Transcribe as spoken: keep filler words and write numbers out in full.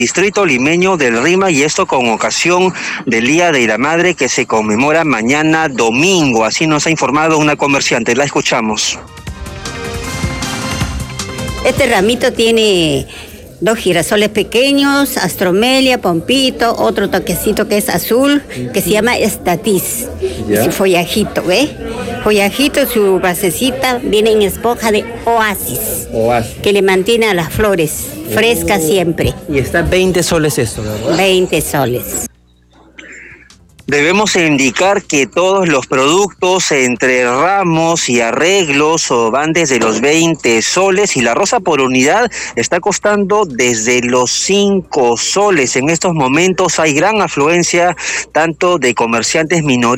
distrito limeño del Rima, y esto con ocasión del Día de la Madre que se conmemora mañana domingo. Así nos ha informado una comerciante. La escuchamos. Este ramito tiene dos girasoles pequeños, astromelia, pompito, otro toquecito que es azul, que se llama estatis. ¿Ya? Su follajito, ¿ves? Follajito, su basecita viene en esponja de oasis, oasis, que le mantiene a las flores frescas oh. siempre. Y está veinte soles esto, ¿verdad? veinte soles. Debemos indicar que todos los productos entre ramos y arreglos van desde los veinte soles, y la rosa por unidad está costando desde los cinco soles. En estos momentos hay gran afluencia tanto de comerciantes minoristas